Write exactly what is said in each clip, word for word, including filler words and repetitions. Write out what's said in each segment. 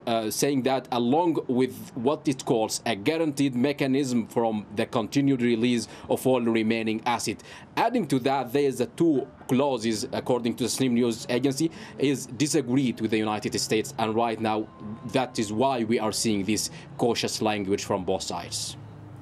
Uh, saying that along with what it calls a guaranteed mechanism from the continued release of all remaining asset. Adding to that, there is a two clauses, according to the Slim News Agency, is disagreed with the United States, and right now that is why we are seeing this cautious language from both sides.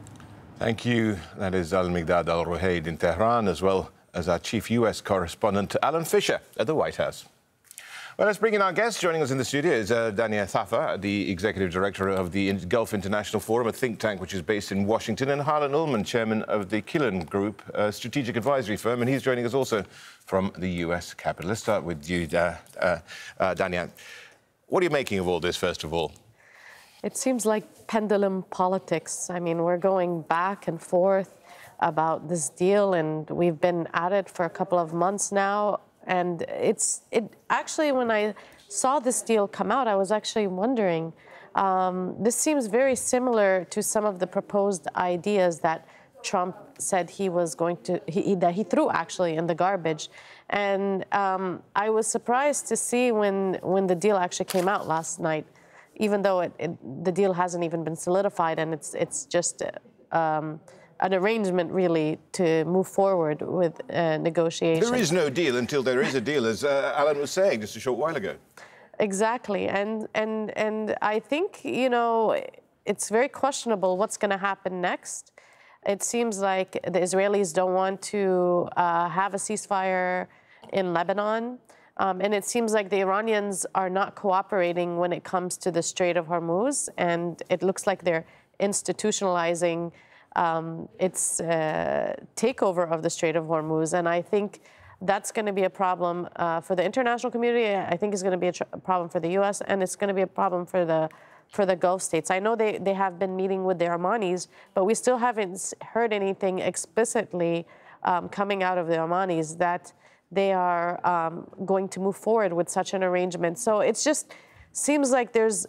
Thank you. That is Al-Miqdad Al-Ruhayd in Tehran, as well as our chief U S correspondent, Alan Fisher, at the White House. Well, let's bring in our guest. Joining us in the studio is uh, Dania Thafa, the Executive Director of the Gulf International Forum, a think tank which is based in Washington, and Harlan Ullman, Chairman of the Killen Group, a strategic advisory firm, and he's joining us also from the U S Capitol. Let's start with you, uh, uh, uh, Dania. What are you making of all this, first of all? It seems like pendulum politics. I mean, we're going back and forth about this deal, and we've been at it for a couple of months now. And it's it actually, when I saw this deal come out, I was actually wondering, um, this seems very similar to some of the proposed ideas that Trump said he was going to, he, that he threw actually in the garbage. And um, I was surprised to see when, when the deal actually came out last night, even though it, it, the deal hasn't even been solidified, and it's, it's just um, an arrangement, really, to move forward with uh, negotiations. There is no deal until there is a deal, as uh, Alan was saying just a short while ago. Exactly, and and and I think, you know, it's very questionable what's going to happen next. It seems like the Israelis don't want to uh, have a ceasefire in Lebanon, um, and it seems like the Iranians are not cooperating when it comes to the Strait of Hormuz, and it looks like they're institutionalizing Um, its uh, takeover of the Strait of Hormuz. And I think that's going to be a problem uh, for the international community. I think it's going to be a, a problem for the U S, and it's going to be a problem for the for the Gulf states. I know they, they have been meeting with the Omanis, but we still haven't heard anything explicitly um, coming out of the Omanis that they are um, going to move forward with such an arrangement. So it just seems like there's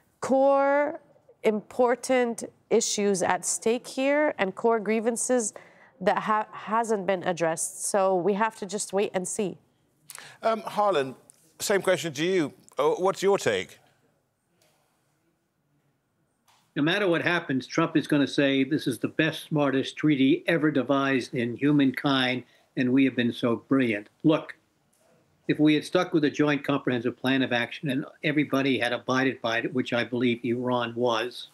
core important issues at stake here and core grievances that ha hasn't been addressed. So we have to just wait and see. Um, Harlan, same question to you. Uh, what's your take? No matter what happens, Trump is going to say this is the best, smartest treaty ever devised in humankind, and we have been so brilliant. Look, if we had stuck with a joint comprehensive plan of action and everybody had abided by it, which I believe Iran was,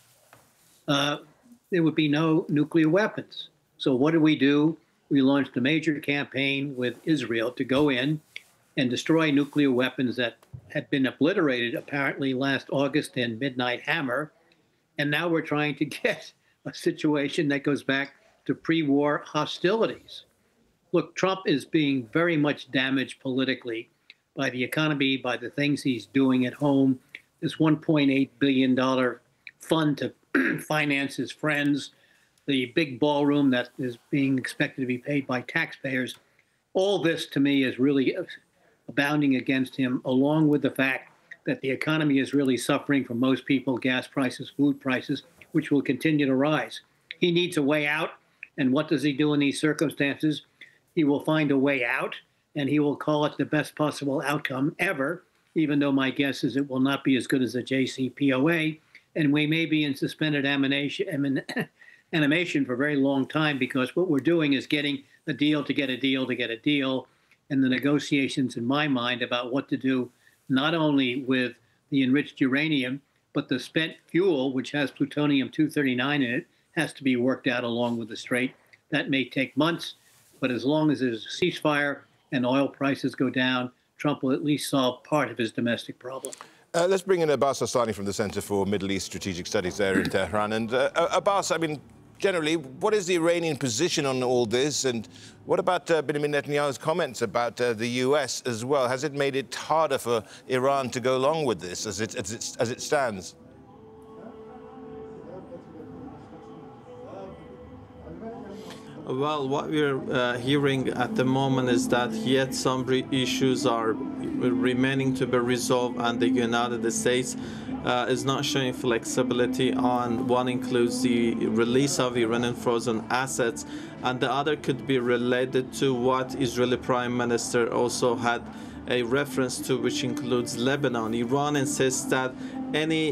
uh, there would be no nuclear weapons. So what did we do? We launched a major campaign with Israel to go in and destroy nuclear weapons that had been obliterated apparently last August in Midnight Hammer. And now we're trying to get a situation that goes back to pre-war hostilities. Look, Trump is being very much damaged politically by the economy, by the things he's doing at home. This one point eight billion dollars fund to finance his friends, the big ballroom that is being expected to be paid by taxpayers. All this, to me, is really abounding against him, along with the fact that the economy is really suffering for most people, gas prices, food prices, which will continue to rise. He needs a way out. And what does he do in these circumstances? He will find a way out, and he will call it the best possible outcome ever, even though my guess is it will not be as good as the J C P O A. And we may be in suspended animation, animation for a very long time, because what we're doing is getting a deal to get a deal to get a deal. And the negotiations, in my mind, about what to do, not only with the enriched uranium, but the spent fuel, which has plutonium two thirty-nine in it, has to be worked out along with the Strait. That may take months, but as long as there's a ceasefire and oil prices go down, Trump will at least solve part of his domestic problem. Uh, let's bring in Abbas Hassani from the Center for Middle East Strategic Studies there in Tehran. And uh, Abbas, I mean, generally, what is the Iranian position on all this? And what about uh, Benjamin Netanyahu's comments about uh, the U S as well? Has it made it harder for Iran to go along with this as it, as it, as it stands? Well, what we're uh, hearing at the moment is that yet some issues are remaining to be resolved, and the United States uh, is not showing flexibility on. One includes the release of Iranian frozen assets, and the other could be related to what Israeli Prime Minister also had a reference to, which includes Lebanon. Iran insists that any